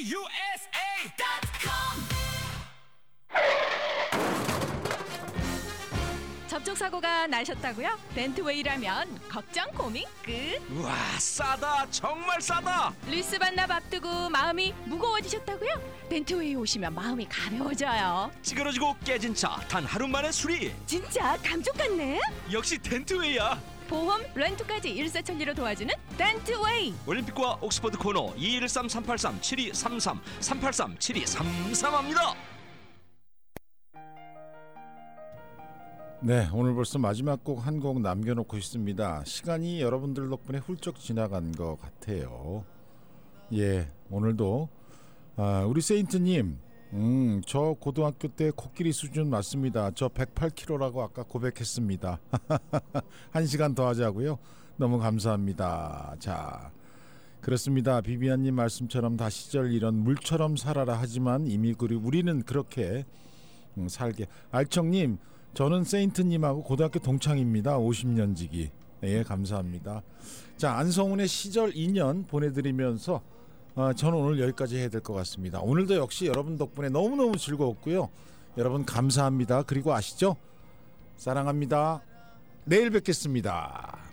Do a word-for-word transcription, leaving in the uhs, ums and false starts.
유에스에이 닷컴. 접촉사고가 나셨다고요? 덴트웨이라면 걱정 고민 끝. 우와, 싸다. 정말 싸다. 리스 반납 앞두고 마음이 무거워지셨다고요? 덴트웨이 오시면 마음이 가벼워져요. 찌그러지고 깨진 차 단 하루 만에 수리. 진짜 감쪽 같네. 역시 덴트웨이야. 보험, 렌트까지 일사천리로 도와주는 덴트웨이. 올림픽과 옥스퍼드 코너 이일삼 삼팔삼 칠이삼삼 삼팔삼 칠이삼삼입니다. 네, 오늘 벌써 마지막 곡 한 곡 남겨놓고 있습니다. 시간이 여러분들 덕분에 훌쩍 지나간 것 같아요. 예, 오늘도 아, 우리 세인트님, 음, 저 고등학교 때 코끼리 수준 맞습니다. 저 백팔 킬로그램라고 아까 고백했습니다. 한 시간 더 하자고요. 너무 감사합니다. 자, 그렇습니다. 비비안님 말씀처럼 다 시절 이런 물처럼 살아라 하지만 이미 그리 우리는 그렇게 음, 살게. 알청님, 저는 세인트님하고 고등학교 동창입니다. 오십 년지기. 예, 감사합니다. 자, 안성훈의 시절 이 년 보내드리면서 어, 저는 오늘 여기까지 해야 될 것 같습니다. 오늘도 역시 여러분 덕분에 너무너무 즐거웠고요. 여러분 감사합니다. 그리고 아시죠? 사랑합니다. 내일 뵙겠습니다.